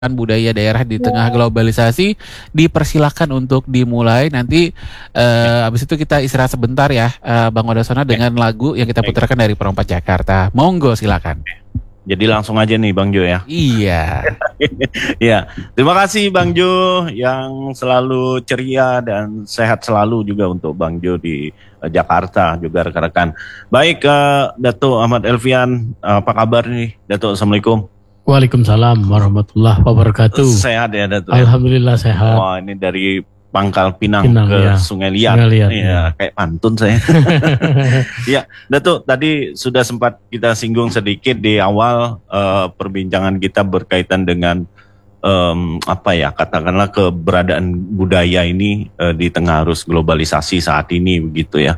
budaya daerah di tengah globalisasi, dipersilakan untuk dimulai. Nanti habis itu kita istirahat sebentar ya, Bang Wadasona, dengan lagu yang kita putarkan dari Perompak Jakarta. Monggo, silakan. Jadi langsung aja nih Bang Jo ya. Iya. Ya, terima kasih Bang Jo yang selalu ceria dan sehat selalu juga untuk Bang Jo di Jakarta juga rekan-rekan. Baik, Dato' Ahmad Elfian, apa kabar nih Dato'? Assalamualaikum. Waalaikumsalam warahmatullahi wabarakatuh. Sehat ya Dato'? Alhamdulillah sehat. Wah, ini dari Pangkal Pinang ke ya. Sungai Liat. Ya, kayak pantun saya. Ya, Dato', tadi sudah sempat kita singgung sedikit di awal perbincangan kita berkaitan dengan katakanlah keberadaan budaya ini di tengah arus globalisasi saat ini begitu ya.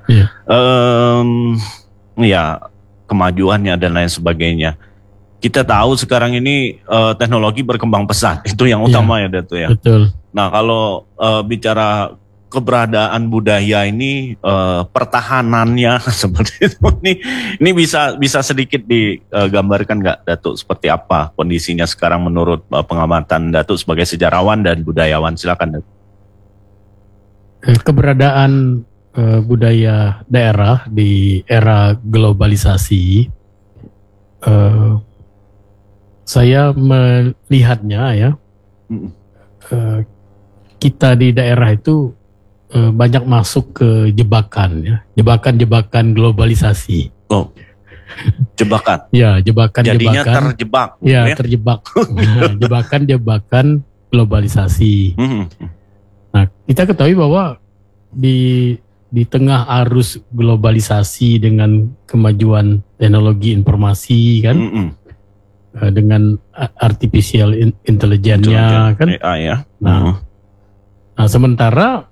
Ya, kemajuannya dan lain sebagainya. Kita tahu sekarang ini teknologi berkembang pesat, itu yang utama ya Dato' ya. Betul. Nah kalau bicara keberadaan budaya ini, pertahanannya seperti itu, ini bisa sedikit digambarkan nggak Datuk, seperti apa kondisinya sekarang menurut pengamatan Datuk sebagai sejarawan dan budayawan? Silakan Datuk. Keberadaan budaya daerah di era globalisasi, saya melihatnya ya, kita di daerah itu banyak masuk ke jebakan globalisasi. Oh, jebakan? Ya, jebakan. Jadinya terjebak. Ya, terjebak. Jebakan globalisasi. Nah, kita ketahui bahwa di tengah arus globalisasi dengan kemajuan teknologi informasi kan, dengan artificial intelligence-nya kan. AI ya. Nah, sementara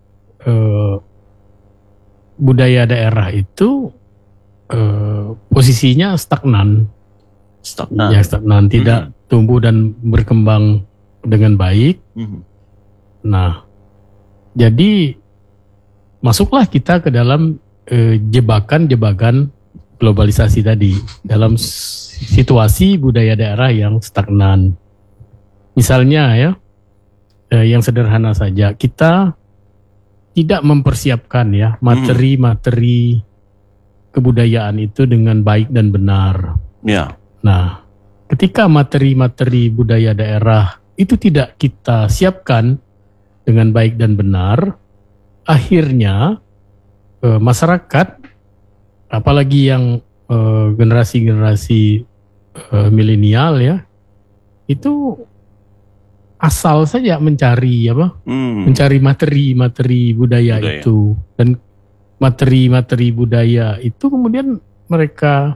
budaya daerah itu posisinya stagnan. Ya, stagnan, tidak tumbuh dan berkembang dengan baik. Nah, jadi masuklah kita ke dalam jebakan globalisasi tadi, dalam situasi budaya daerah yang stagnan. Misalnya ya, yang sederhana saja, kita tidak mempersiapkan ya materi-materi kebudayaan itu dengan baik dan benar. Ya. Nah, ketika materi-materi budaya daerah itu tidak kita siapkan dengan baik dan benar, akhirnya masyarakat, apalagi yang generasi-generasi milenial ya, itu asal saja mencari mencari materi budaya itu, dan materi budaya itu kemudian mereka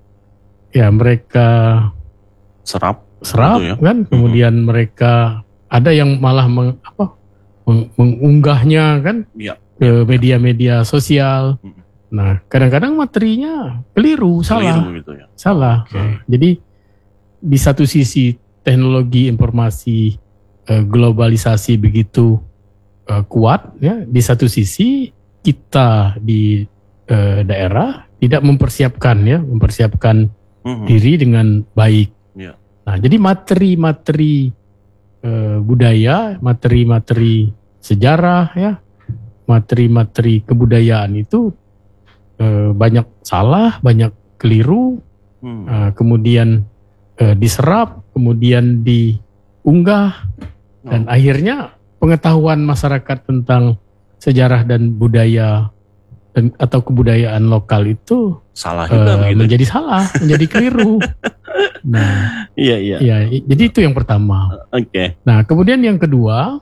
serap ya? Kan, kemudian mereka ada yang malah mengunggahnya kan ke media-media sosial. Nah, kadang-kadang materinya keliru, salah. Gitu ya? Salah. Jadi di satu sisi teknologi informasi globalisasi begitu kuat ya, di satu sisi kita di daerah tidak mempersiapkan diri dengan baik. Nah, jadi materi budaya, materi sejarah ya, materi kebudayaan itu banyak salah, banyak keliru, kemudian diserap, kemudian diunggah, dan akhirnya pengetahuan masyarakat tentang sejarah dan budaya atau kebudayaan lokal itu salah juga menjadi salah, menjadi keliru. Nah, iya. Jadi itu yang pertama. Nah, kemudian yang kedua,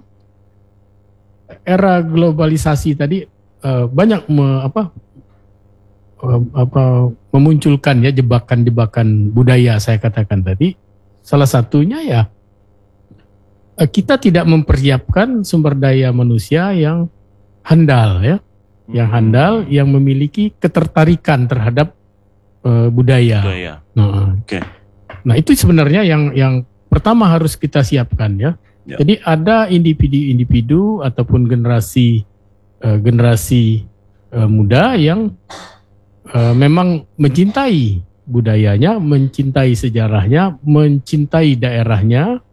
era globalisasi tadi banyak memunculkan ya jebakan budaya, saya katakan tadi. Salah satunya ya, kita tidak mempersiapkan sumber daya manusia yang handal ya, yang memiliki ketertarikan terhadap budaya. Nah, itu sebenarnya yang pertama harus kita siapkan ya. Jadi ada individu ataupun generasi muda yang memang mencintai budayanya, mencintai sejarahnya, mencintai daerahnya,